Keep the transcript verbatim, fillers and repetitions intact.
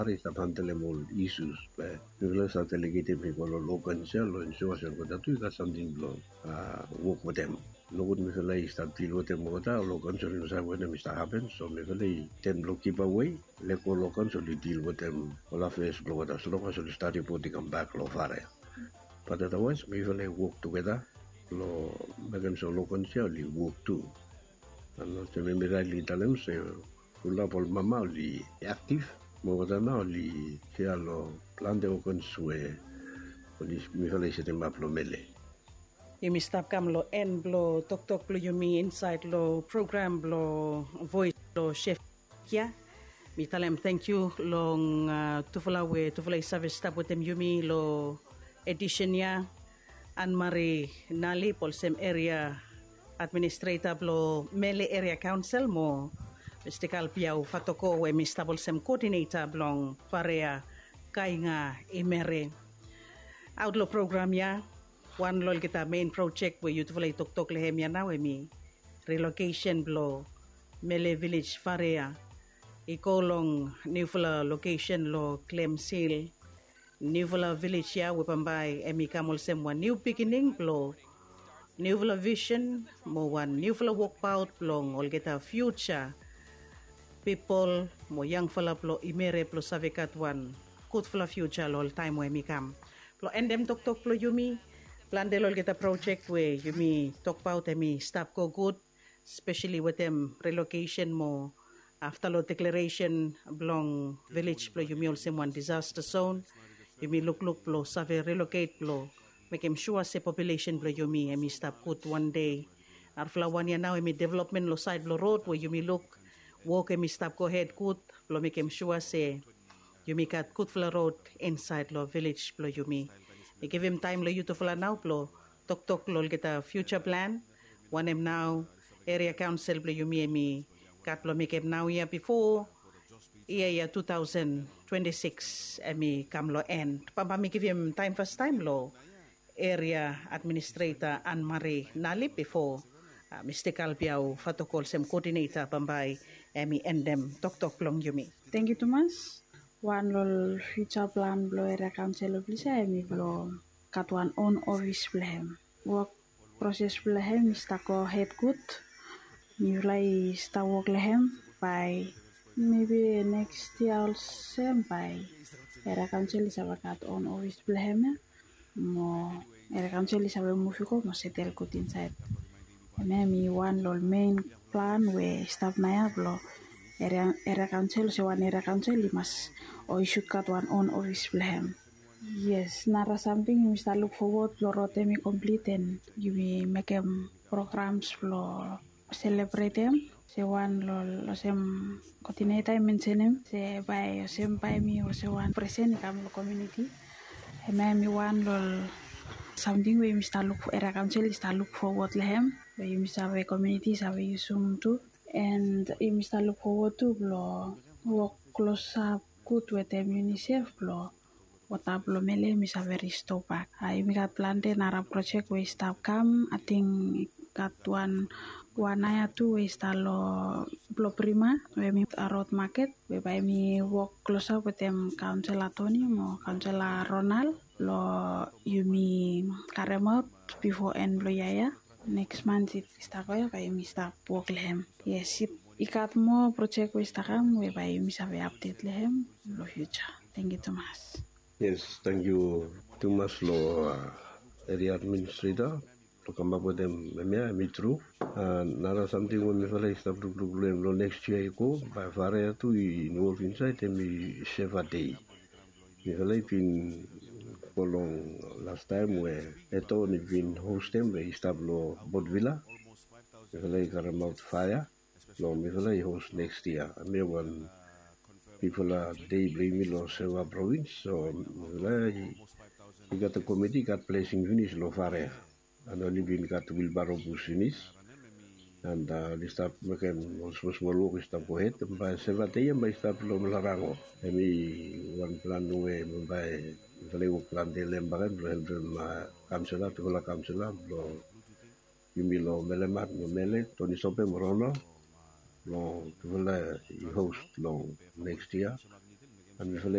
Stop handling all issues. Because I delegated people local lo insurance ko datu ka something lo work with them. Local me feel start deal with them mo ta local so you say when them start happen so me feel them lo keep away le ko local so you deal with them all of this lo so long so start reporting come back lo fare. But otherwise me feel work together lo make them so local so work too. And so me me really talem so kula pol mama li active mo na li sia lo plan de con sue con mi fale se te maplo mele Yumi stop kam lo en blo tok tok blo yumi inside lo program blo voice lo chef kia mi talem thank you long uh, tufala we tufala service stop with them yumi lo edition ya Anne Marie Nali Polsem area administrator blo mele area council mo Mister Kalpiau Fatoko we Mister Bolsem coordinator blong Farea Kainga Imere Outlaw program ya one lol kita main project we youthful tok tok lehem ya na we mi relocation blo Mele village Farea ikolong newfula location lo claim seal newfula village ya we pambay emi kamol sem one new beginning blo newfula vision mo one newfula walk out blong ol kita future people mo young fala plo imere plo savekat one good fala future lol time we mi kam plo endem tok tok plo yumi plan de lol kita project we yumi talk about emi stop ko good especially with them relocation mo after lo declaration blong village plo yumi also one disaster zone yumi look look plo save relocate plo make him sure se population plo yumi emi stop good one day arfla one ya now emi development lo side lo road we yumi look walk emi stop go ahead good plo make him sure say yumi kat good fla road inside lo village plo yumi we give him time lo you to fla now plo tok tok lo kita future plan one him now area council plo yumi emi kat plo make him now year before year year two thousand twenty-six emi kam lo end papa me give him time first time lo area administrator Anne Marie Nali before Uh, Mister Kalpiau Fatokol sem coordinator pambay emi endem tok tok long yumi. Thank you Thomas. One lol future plan blo area council blisa emi blo katwan on office blehem. Work process blehem sta ko head good. Nilai sta work lehem by maybe next year sem by area council isa kat on office blehem mo area council isa mufiko mo settle good inside. Memi one lol main plan we staff naya blo area area council so one area council limas or should cut one on office plan. Yes, nara something you must look forward to rotemi complete and you will make them programs blo celebrate them. Se one lol sem coordinator mention se by sem by me or se one present kam community. Memi one lol something we must look for area council is to look forward lehem we must have a community have a zoom too and we must look forward to blo work close up good with them UNICEF blo what up blo mele must have a stop back I we got planned nara project we stop come I think got one one aya two we start lo blo prima we meet a road market we by me work close up with them councilor Tony mo councilor Ronald lo yumi karemot before end lo yaya next month it start ko by mi start work lehem yes it ikat mo project we start kam we by mi sabe update lehem lo future. Thank you Thomas. Yes, thank you Thomas lo uh, area administrator to come up with them me me true and nara something when me fala stop to lo next year ko by fare to involve inside me chef a day me fala pin long last time where eto ni been host them we stop lo Bodvilla me fala karamount fire lo me fala host next year me one people are they bring me lo Sewa province so me fala he got the committee got placing finish lo fare and only been got wheelbarrow bus finish and uh, they start making small small work stop go ahead by seven day by stop lo malarango emi one plan we by Vale plan de lembaran lo help them councilor to la councilor lo yumi lo melemat no mele Tony Sope Morono lo to la host lo next year and mi